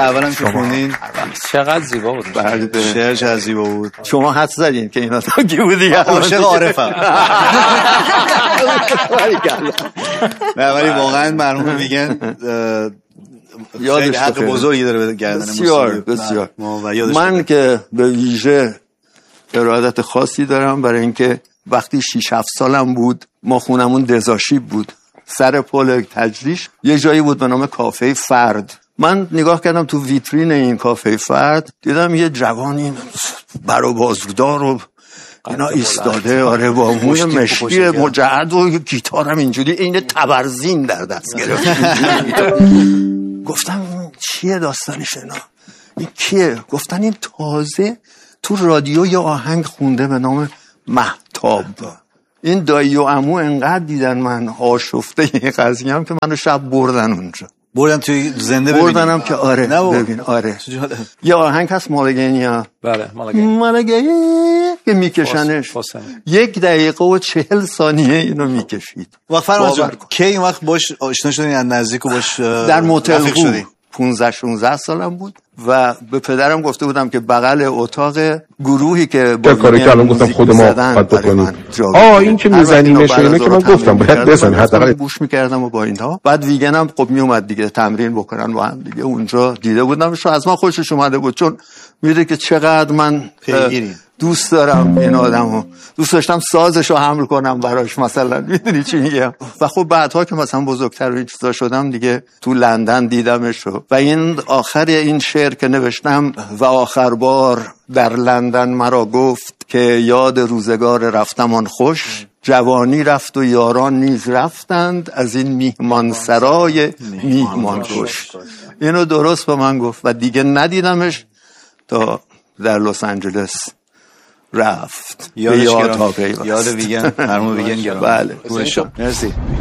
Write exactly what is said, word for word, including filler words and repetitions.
اولم که خوندین چقدر زیبا بود. بله شعر چقدر زیبا بود. شما حد زدین که اینا تا کی بودی؟ عاشق عارفم. نه ولی واقعا مرحوم ویگن یادش حق بزرگی داره به گردن بسیار بسیار. من که به ویژه ارادت خاصی دارم برای اینکه وقتی شش هفت سالم بود ما خونمون دزاشیب بود سر پل تجریش یه جایی بود به نام کافه فرد. من نگاه کردم تو ویترین این کافه فرد دیدم یه جوانی بر و بازودار و اینا ایستاده آره با موی مشکی مجعد و گیتارم اینجوری این تبرزین در دست گرفت. گفتم چیه داستانش اینا؟ این کیه؟ گفتن این تازه تو رادیو یه آهنگ خونده به نام مهتاب. این دایی و عمو انقدر دیدن من آشفته این قضیه هم که منو شب بردن اونجا. بردن توی زنده ببینیم؟ بردنم که آره ببین آره یه آهنگ هست مالگینیا. بله مالگینیا مالگینیا که میکشنش یک دقیقه و چهل ثانیه اینو میکشید. وقت فرماز جان کی این وقت باش آشنا شدین از نزدیک و باش در موتل شدین؟ پانزده شانزده سالم بود و به پدرم گفته بودم که بغل اتاق گروهی که با کاری که الان گفتم خود ما باید بکنیم. آه این که میزنیمش اینه که من گفتم باید بزن حداقل بوش میکردم و با اینها. بعد ویگنم خب میومد دیگه تمرین بکنن با هم دیگه. اونجا دیده بودمش و از من خوشش اومده بود چون میده که چقدر من دوست دارم این آدمو. دوست داشتم سازشو حمل کنم براش مثلا میدونی چی میگم. و خب بعدها که مثلا بزرگتر و این چیزا شدم دیگه تو لندن دیدمش و این آخر این شعر که نوشتم و آخر بار در لندن مرا گفت که یاد روزگار رفتمان خوش جوانی رفت و یاران نیز رفتند از این میهمان سرای میهمان خوش. اینو درست به من گفت و دیگه ندیدمش تا در لس آنجلس رفت. یادش گرم. یاد ویگن مرحوم ویگن گرم. بله مرسی.